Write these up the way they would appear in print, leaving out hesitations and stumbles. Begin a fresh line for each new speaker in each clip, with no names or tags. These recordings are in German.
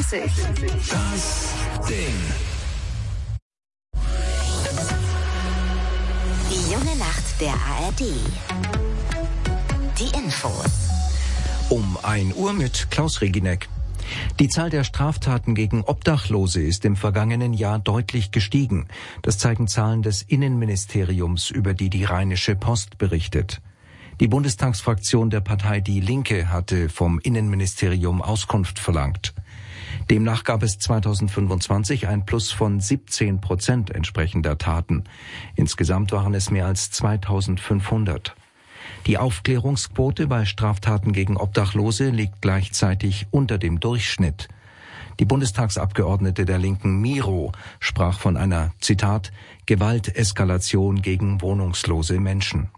sich.
Das Ding.
Die junge Nacht der ARD. Die Infos.
Um 1 Uhr mit Klaus Regineck. Die Zahl der Straftaten gegen Obdachlose ist im vergangenen Jahr deutlich gestiegen. Das zeigen Zahlen des Innenministeriums, über die Rheinische Post berichtet. Die Bundestagsfraktion der Partei Die Linke hatte vom Innenministerium Auskunft verlangt. Demnach gab es 2025 ein Plus von 17% entsprechender Taten. Insgesamt waren es mehr als 2500. Die Aufklärungsquote bei Straftaten gegen Obdachlose liegt gleichzeitig unter dem Durchschnitt. Die Bundestagsabgeordnete der Linken Miro sprach von einer, Zitat, Gewalteskalation gegen wohnungslose Menschen.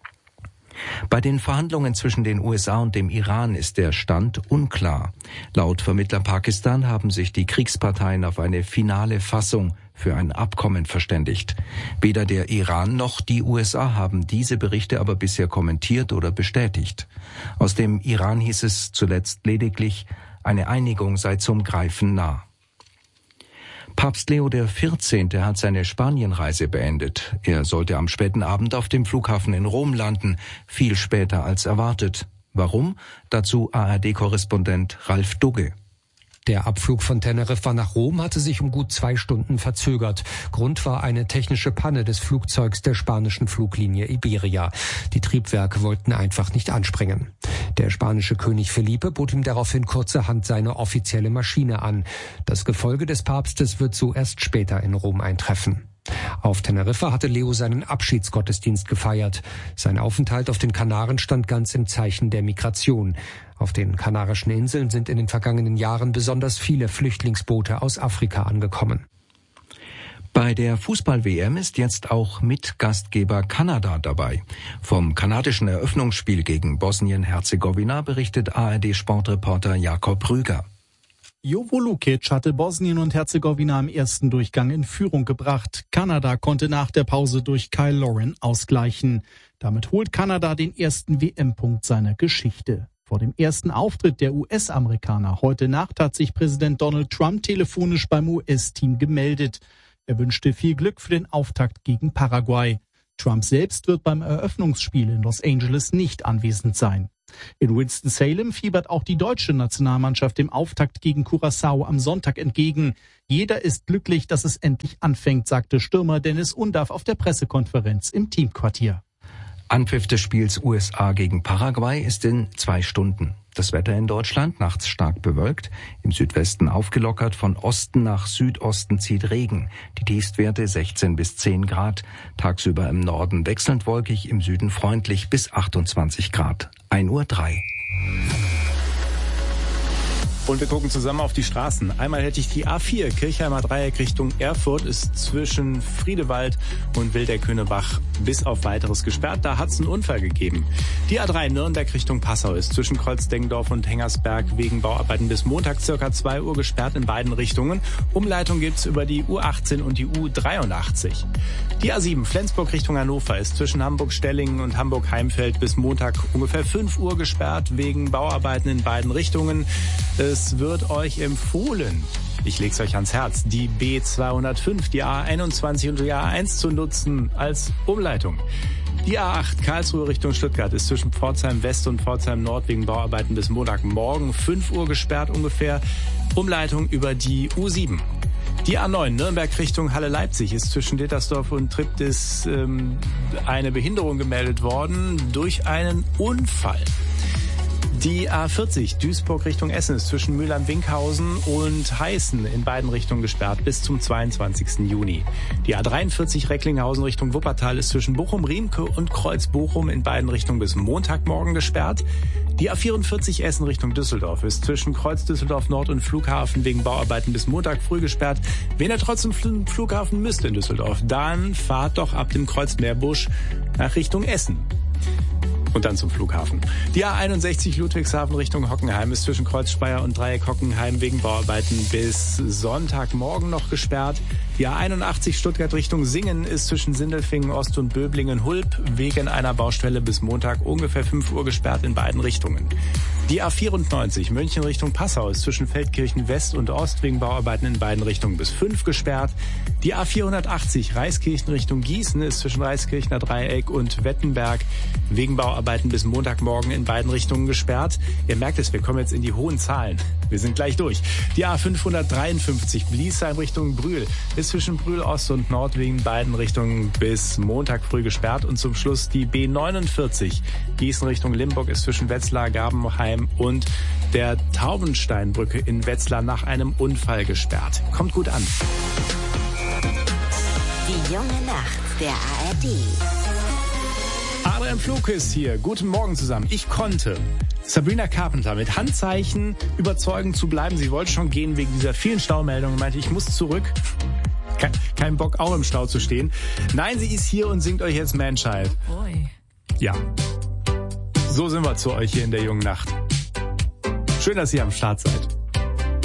Bei den Verhandlungen zwischen den USA und dem Iran ist der Stand unklar. Laut Vermittler Pakistan haben sich die Kriegsparteien auf eine finale Fassung für ein Abkommen verständigt. Weder der Iran noch die USA haben diese Berichte aber bisher kommentiert oder bestätigt. Aus dem Iran hieß es zuletzt lediglich, eine Einigung sei zum Greifen nah. Papst Leo XIV. Hat seine Spanienreise beendet. Er sollte am späten Abend auf dem Flughafen in Rom landen, viel später als erwartet. Warum? Dazu ARD-Korrespondent Ralf Dugge.
Der Abflug von Teneriffa nach Rom hatte sich um gut 2 Stunden verzögert. Grund war eine technische Panne des Flugzeugs der spanischen Fluglinie Iberia. Die Triebwerke wollten einfach nicht anspringen. Der spanische König Felipe bot ihm daraufhin kurzerhand seine offizielle Maschine an. Das Gefolge des Papstes wird so erst später in Rom eintreffen. Auf Teneriffa hatte Leo seinen Abschiedsgottesdienst gefeiert. Sein Aufenthalt auf den Kanaren stand ganz im Zeichen der Migration. Auf den Kanarischen Inseln sind in den vergangenen Jahren besonders viele Flüchtlingsboote aus Afrika angekommen.
Bei der Fußball-WM ist jetzt auch Mitgastgeber Kanada dabei. Vom kanadischen Eröffnungsspiel gegen Bosnien-Herzegowina berichtet ARD-Sportreporter Jakob Rüger.
Jovo Lukic hatte Bosnien und Herzegowina im ersten Durchgang in Führung gebracht. Kanada konnte nach der Pause durch Kyle Lauren ausgleichen. Damit holt Kanada den ersten WM-Punkt seiner Geschichte. Vor dem ersten Auftritt der US-Amerikaner heute Nacht hat sich Präsident Donald Trump telefonisch beim US-Team gemeldet. Er wünschte viel Glück für den Auftakt gegen Paraguay. Trump selbst wird beim Eröffnungsspiel in Los Angeles nicht anwesend sein. In Winston-Salem fiebert auch die deutsche Nationalmannschaft dem Auftakt gegen Curaçao am Sonntag entgegen. Jeder ist glücklich, dass es endlich anfängt, sagte Stürmer Dennis Undaff auf der Pressekonferenz im Teamquartier.
Anpfiff des Spiels USA gegen Paraguay ist in 2 Stunden. Das Wetter in Deutschland nachts stark bewölkt, im Südwesten aufgelockert, von Osten nach Südosten zieht Regen. Die Tiefstwerte 16 bis 10 Grad, tagsüber im Norden wechselnd wolkig, im Süden freundlich bis 28 Grad. 1:03 Uhr.
Und wir gucken zusammen auf die Straßen. Einmal hätte ich die A4 Kirchheimer Dreieck Richtung Erfurt, ist zwischen Friedewald und Wilderkönebach bis auf Weiteres gesperrt. Da hat es einen Unfall gegeben. Die A3 Nürnberg Richtung Passau ist zwischen Kreuzdengendorf und Hengersberg wegen Bauarbeiten bis Montag circa 2 Uhr gesperrt in beiden Richtungen. Umleitung gibt's über die U18 und die U83. Die A7 Flensburg Richtung Hannover ist zwischen Hamburg-Stellingen und Hamburg-Heimfeld bis Montag ungefähr 5 Uhr gesperrt wegen Bauarbeiten in beiden Richtungen. Es wird euch empfohlen, ich leg's euch ans Herz, die B205, die A21 und die A1 zu nutzen als Umleitung. Die A8 Karlsruhe Richtung Stuttgart ist zwischen Pforzheim West und Pforzheim Nord wegen Bauarbeiten bis Montagmorgen 5 Uhr gesperrt ungefähr. Umleitung über die U7. Die A9 Nürnberg Richtung Halle-Leipzig ist zwischen Dittersdorf und Triptis eine Behinderung gemeldet worden durch einen Unfall. Die A40 Duisburg Richtung Essen ist zwischen Mülheim-Winkhausen und Heißen in beiden Richtungen gesperrt bis zum 22. Juni. Die A43 Recklinghausen Richtung Wuppertal ist zwischen Bochum-Riemke und Kreuz-Bochum in beiden Richtungen bis Montagmorgen gesperrt. Die A44 Essen Richtung Düsseldorf ist zwischen Kreuz Düsseldorf Nord und Flughafen wegen Bauarbeiten bis Montag früh gesperrt. Wenn ihr trotzdem zum Flughafen müsst in Düsseldorf, dann fahrt doch ab dem Kreuz Meerbusch nach Richtung Essen. Und dann zum Flughafen. Die A61 Ludwigshafen Richtung Hockenheim ist zwischen Kreuz Speyer und Dreieck Hockenheim wegen Bauarbeiten bis Sonntagmorgen noch gesperrt. Die A81 Stuttgart Richtung Singen ist zwischen Sindelfingen Ost und Böblingen-Hulb wegen einer Baustelle bis Montag ungefähr 5 Uhr gesperrt in beiden Richtungen. Die A94 München Richtung Passau ist zwischen Feldkirchen West und Ost wegen Bauarbeiten in beiden Richtungen bis 5 gesperrt. Die A480 Reiskirchen Richtung Gießen ist zwischen Reiskirchner Dreieck und Wettenberg wegen Bauarbeiten bis Montagmorgen in beiden Richtungen gesperrt. Ihr merkt es, wir kommen jetzt in die hohen Zahlen. Wir sind gleich durch. Die A553 Bliesheim Richtung Brühl ist zwischen Brühl Ost und Nord wegen beiden Richtungen bis Montag früh gesperrt. Und zum Schluss die B49 Gießen Richtung Limburg ist zwischen Wetzlar, Gabenheim und der Taubensteinbrücke in Wetzlar nach einem Unfall gesperrt. Kommt gut an.
Die junge Nacht der ARD.
Adrian Flug ist hier. Guten Morgen zusammen. Ich konnte Sabrina Carpenter mit Handzeichen überzeugen zu bleiben. Sie wollte schon gehen wegen dieser vielen Staumeldungen und meinte, ich muss zurück. Kein Bock, auch im Stau zu stehen. Nein, sie ist hier und singt euch jetzt Man-Child.
Boy.
Ja. So sind wir zu euch hier in der jungen Nacht. Schön, dass ihr am Start seid.